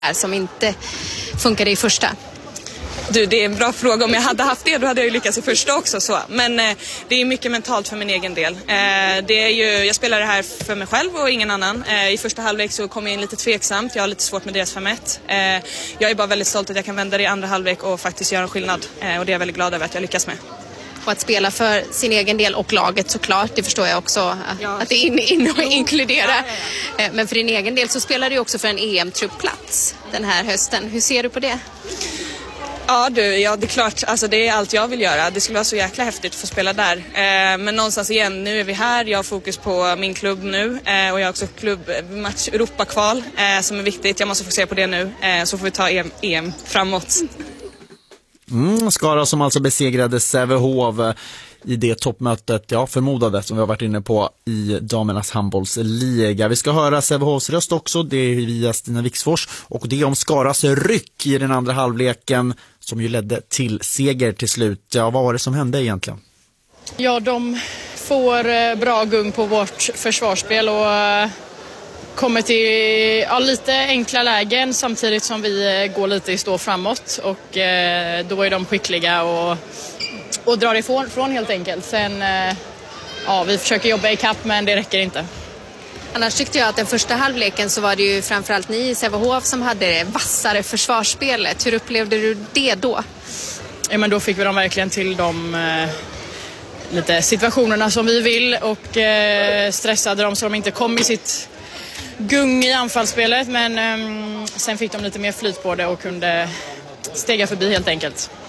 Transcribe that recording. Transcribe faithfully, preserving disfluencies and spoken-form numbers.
som inte funkade i första? Du, det är en bra fråga. Om jag hade haft det, då hade jag ju lyckats i första också. Så. Men eh, det är mycket mentalt för min egen del. Eh, det är ju, jag spelar det här för mig själv och ingen annan. Eh, I första halvlek så kom jag in lite tveksamt. Jag har lite svårt med deras fem ett. Eh, jag är bara väldigt stolt att jag kan vända det i andra halvlek och faktiskt göra en skillnad. Eh, och det är jag väldigt glad över att jag lyckas med. Och att spela för sin egen del och laget såklart, det förstår jag också att, ja. att det är in, in och inkludera. Ja, ja, ja. Men för din egen del så spelar du också för en E M-truppplats den här hösten. Hur ser du på det? Ja du, ja det är klart, alltså det är allt jag vill göra. Det skulle vara så jäkla häftigt att få spela där. Eh, men någonstans igen, nu är vi här, jag har fokus på min klubb nu. Eh, och jag har också klubbmatch Europakval eh, som är viktigt. Jag måste fokusera på det nu, eh, så får vi ta E M, E M framåt. Mm, Skara som alltså besegrade Sävehof i det toppmötet, ja förmodade, som vi har varit inne på i damernas handbollsliga. Vi ska höra Sävehofs röst också, det är via Stina Wixfors, och det är om Skaras ryck i den andra halvleken som ju ledde till seger till slut. Ja, vad var det som hände egentligen? Ja, de får bra gung på vårt försvarsspel och kommer till ja, lite enkla lägen samtidigt som vi går lite i stå framåt, och eh, då är de skickliga och, och drar ifrån från helt enkelt. Sen eh, ja, vi försöker jobba i kapp, men det räcker inte. Annars tyckte jag att den första halvleken så var det ju framförallt ni i Sävehof som hade det vassare försvarsspelet. Hur upplevde du det då? Ja, men då fick vi dem verkligen till de eh, lite situationerna som vi vill, och eh, stressade dem så de inte kom i sitt gung i anfallsspelet, men um, sen fick de lite mer flyt på det och kunde stega förbi helt enkelt.